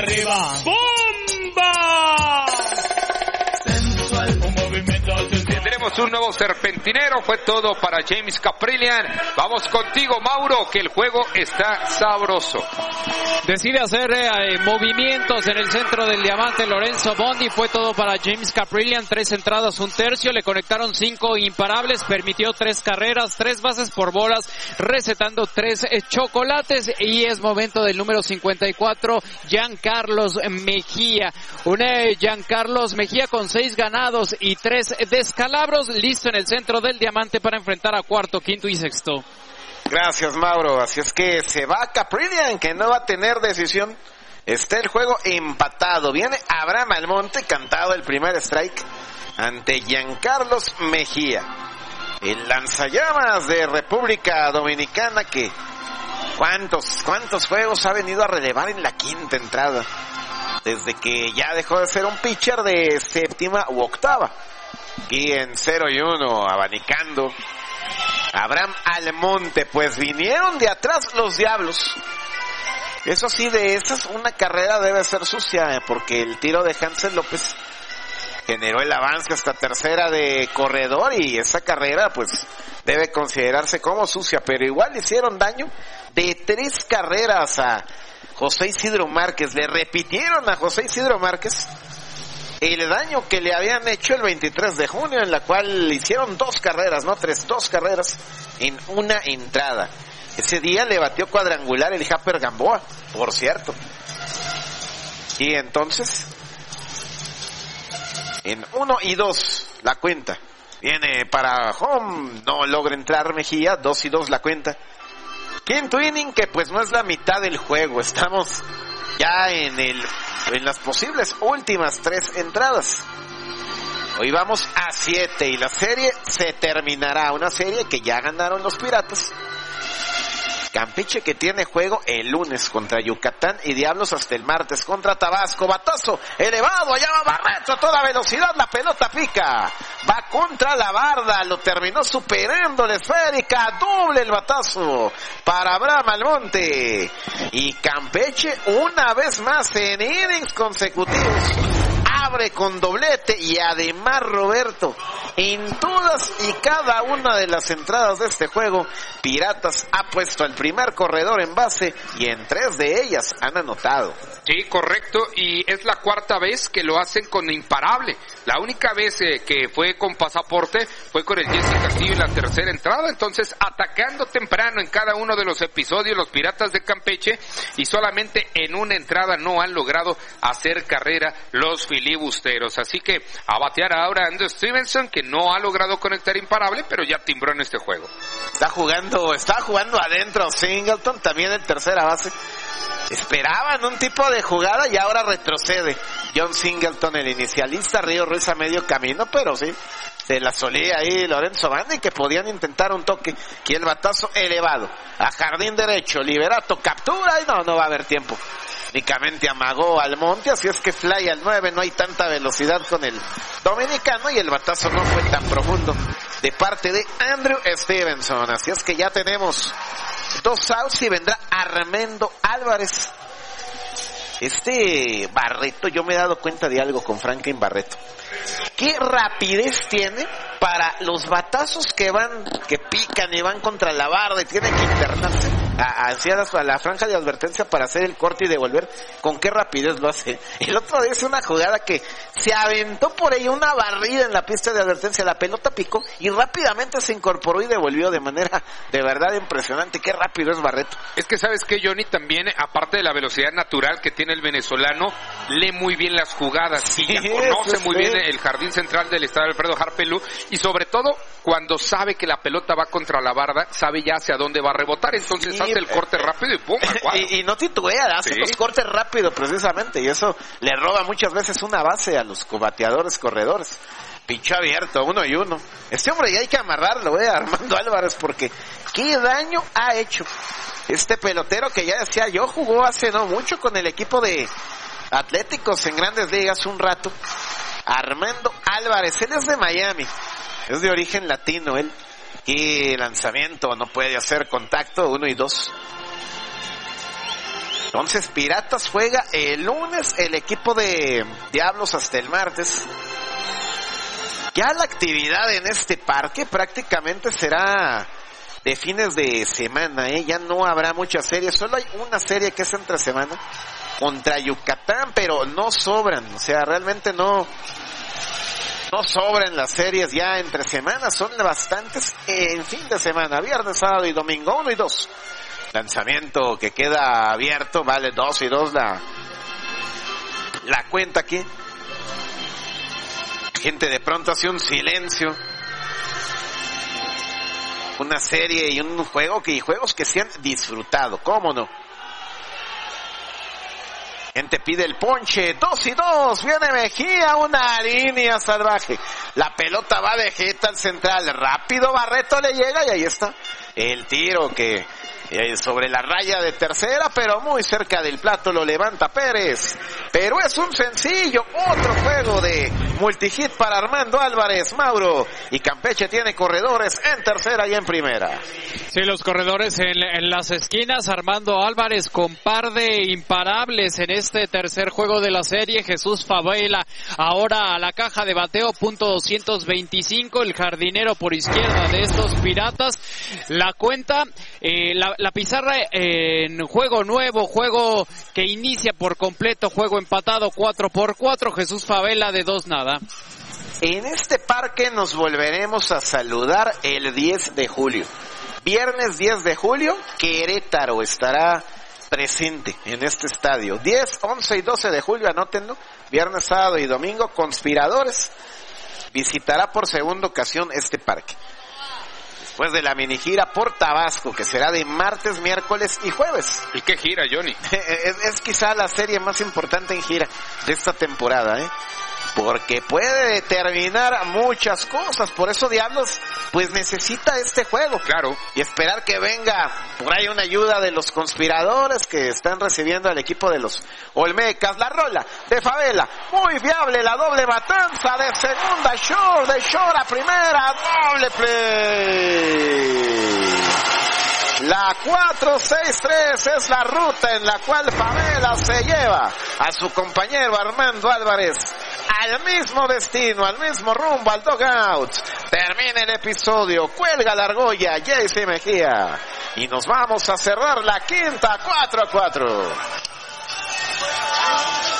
Arriba. ¡Bomba! Sensual, un movimiento sensual. Tendremos un nuevo serpentinero, fue todo para James Kaprielian. Vamos contigo, Mauro, que el juego está sabroso. Decide hacer movimientos en el centro del diamante Lorenzo Bondi, fue todo para James Kaprielian, 3 entradas, 1/3, le conectaron 5 imparables, permitió 3 carreras, 3 bases por bolas, recetando 3 chocolates, y es momento del número 54, Giancarlos Mejía. Giancarlos Mejía con 6 ganados y 3 descalabros, listo en el centro del diamante para enfrentar a cuarto, quinto y sexto. Gracias, Mauro. Así es que se va Kaprielian, que no va a tener decisión. Está el juego empatado. Viene Abraham Almonte, cantado el primer strike, ante Giancarlos Mejía, el lanzallamas de República Dominicana, que cuántos juegos ha venido a relevar en la quinta entrada, desde que ya dejó de ser un pitcher de séptima u octava. Aquí en 0-1, abanicando Abraham Almonte. Pues vinieron de atrás los Diablos. Eso sí, de esas una carrera debe ser sucia, porque el tiro de Hansel López generó el avance hasta tercera de corredor, y esa carrera pues debe considerarse como sucia, pero igual le hicieron daño de 3 carreras a José Isidro Márquez. Le repitieron a José Isidro Márquez el daño que le habían hecho el 23 de junio, en la cual le hicieron 2 carreras, no 3, 2 carreras en una entrada. Ese día le batió cuadrangular el Japper Gamboa, por cierto. Y entonces, en 1-2 la cuenta. Viene para home, no logra entrar Mejía, 2-2 la cuenta. Quinto inning, que pues no es la mitad del juego, estamos ya en las posibles últimas 3 entradas. Hoy vamos a 7 y la serie se terminará. Una serie que ya ganaron los Piratas. Campeche, que tiene juego el lunes contra Yucatán, y Diablos hasta el martes contra Tabasco. Batazo elevado, allá va Barreto a toda velocidad, la pelota pica, va contra la barda, lo terminó superando la esférica, doble el batazo para Abraham Almonte, y Campeche una vez más en innings consecutivos abre con doblete, y además Roberto, en todas y cada una de las entradas de este juego, Piratas ha puesto al primer corredor en base, y en 3 de ellas han anotado. Sí, correcto, y es la 4ª vez que lo hacen con imparable. La única vez que fue con pasaporte fue con el Jesse Castillo en la 3ª entrada. Entonces, atacando temprano en cada uno de los episodios los Piratas de Campeche, y solamente en una entrada no han logrado hacer carrera los filibusteros. Así que a batear ahora Andrew Stevenson, que no ha logrado conectar imparable, pero ya timbró en este juego. Está jugando adentro Singleton, también en tercera base. Esperaban un tipo de jugada y ahora retrocede John Singleton, el inicialista. Río Ruiz a medio camino, pero sí, se la solía ahí Lorenzo Bandi, que podían intentar un toque. Aquí el batazo elevado a jardín derecho, Liberato captura, y no va a haber tiempo. Únicamente amagó Almonte, así es que fly al 9, no hay tanta velocidad con el dominicano, y el batazo no fue tan profundo de parte de Andrew Stevenson. Así es que ya tenemos 2 outs y vendrá Armando Álvarez. Barreto, yo me he dado cuenta de algo con Franklin Barreto. ¿Qué rapidez tiene para los batazos que pican y van contra la barda y tienen que internarse hacia la franja de advertencia para hacer el corte y devolver? ¿Con qué rapidez lo hace? El otro día es una jugada que se aventó por ahí una barrida en la pista de advertencia, la pelota picó y rápidamente se incorporó y devolvió de manera de verdad impresionante. Qué rápido es Barreto. Es que sabes que Johnny, también, aparte de la velocidad natural que tiene el venezolano, lee muy bien las jugadas, y ya conoce muy bien el jardín central del estadio Alfredo Harpelú, y sobre todo cuando sabe que la pelota va contra la barda, sabe ya hacia dónde va a rebotar, entonces hace el corte rápido y pum, al cuadro. Y no titubea, hace los cortes rápido precisamente, y eso le roba muchas veces una base a los bateadores corredores. Picho abierto, 1-1. Este hombre ya hay que amarrarlo, Armando Álvarez, porque qué daño ha hecho este pelotero, que ya decía yo, jugó hace no mucho con el equipo de Atléticos en Grandes Ligas un rato. Armando Álvarez, él es de Miami, es de origen latino él. Y lanzamiento, no puede hacer contacto, 1-2. Entonces Piratas juega el lunes, el equipo de Diablos hasta el martes. Ya la actividad en este parque prácticamente será de fines de semana, ya no habrá muchas series, solo hay una serie que es entre semana contra Yucatán, pero no sobran, o sea, realmente no sobran las series ya entre semanas, son bastantes en fin de semana, viernes, sábado y domingo, 1 y 2. Lanzamiento que queda abierto, vale 2 y 2 la cuenta aquí. Gente de pronto hace un silencio. Una serie y un juego y juegos que se han disfrutado, ¿cómo no? Gente pide el ponche, 2 y 2, viene Mejía, una línea salvaje. La pelota va de jeta al central, rápido Barreto le llega y ahí está el tiro que sobre la raya de tercera, pero muy cerca del plato lo levanta Pérez. Pero es un sencillo, otro juego de multihit para Armando Álvarez, Mauro. Y Campeche tiene corredores en tercera y en primera. Sí, los corredores en las esquinas. Armando Álvarez con par de imparables en este tercer juego de la serie. Jesús Favela ahora a la caja de bateo, punto 225. El jardinero por izquierda de estos Piratas. La cuenta, la pizarra en juego nuevo, juego que inicia por completo, juego empatado 4-4, Jesús Favela de 2-0. En este parque nos volveremos a saludar el 10 de julio. Viernes 10 de julio, Querétaro estará presente en este estadio. 10, 11 y 12 de julio, anótenlo. Viernes, sábado y domingo, Conspiradores visitará por segunda ocasión este parque. Después de la mini gira por Tabasco, que será de martes, miércoles y jueves. ¿Y qué gira, Johnny? Es quizá la serie más importante en gira de esta temporada, porque puede determinar muchas cosas. Por eso Diablos pues necesita este juego. Claro. Y esperar que venga por ahí una ayuda de los Conspiradores que están recibiendo al equipo de los Olmecas. La rola de Favela, muy viable, la doble matanza de segunda, short, de short a primera, doble play. La 4-6-3 es la ruta en la cual Favela se lleva a su compañero Armando Álvarez al mismo destino, al mismo rumbo, al dugout. Termina el episodio, cuelga la argolla JC Mejía y nos vamos a cerrar la quinta 4-4.